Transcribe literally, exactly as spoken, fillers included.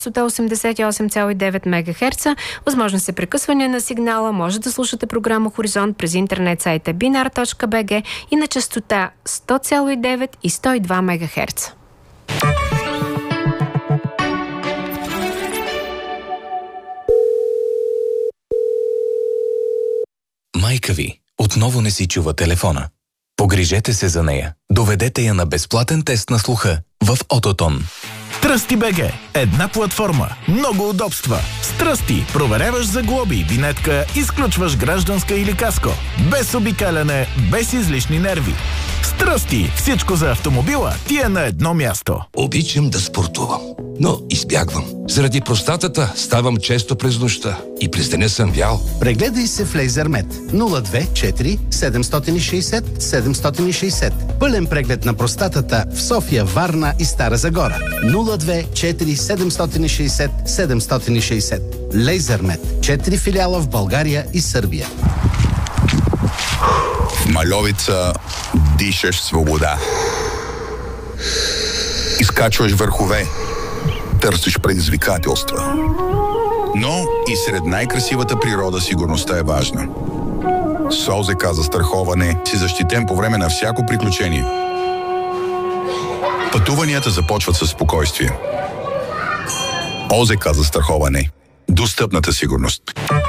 честота осемдесет и осем цяло и девет мегахерца. Възможно се прекъсване на сигнала. Може да слушате програма Хоризонт през интернет сайта биnar точка би джи и на честота сто цяло и девет и сто и два мегахерца. Майка ви отново не си чува телефона. Погрижете се за нея. Доведете я на безплатен тест на слуха в Ототон. Тръсти БГ. Една платформа. Много удобства. С Тръсти проверяваш за глоби, винетка, изключваш гражданска или каско. Без обикаляне, без излишни нерви. С Тръсти всичко за автомобила ти е на едно място. Обичам да спортувам, но избягвам. Заради простатата ставам често през нощта и през деня съм вял. Прегледай се в Лейзермед нула две четири седем шест седем седем шест. Пълен преглед на простатата в София, Варна и Стара Загора. нула две четири седем шест седем шест. Лейзермед. Четири филиала в България и Сърбия. В Мальовица дишаш свобода. Изкачваш върхове. Търсиш предизвикателства. Но и сред най-красивата природа сигурността е важна. С ОЗК застраховане си защитен по време на всяко приключение. Пътуванията започват със спокойствие. ОЗК застраховане. Достъпната сигурност.